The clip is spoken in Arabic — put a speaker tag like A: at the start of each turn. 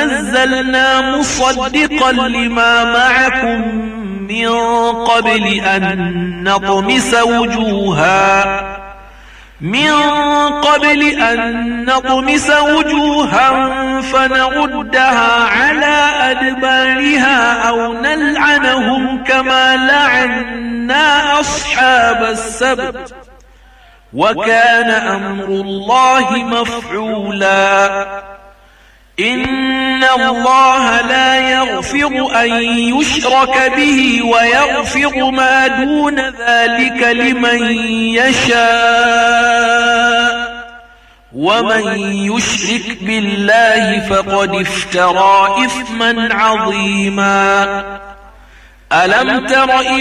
A: نزلنا مصدقا لما معكم من قبل أن نطمس وجوها فنردها على أدبارها أو نلعنهم كما لعنا أصحاب السبت وكان أمر الله مفعولا إن الله لا يغفر أن يشرك به ويغفر ما دون ذلك لمن يشاء ومن يشرك بالله فقد افترى إثما عظيما. ألم تر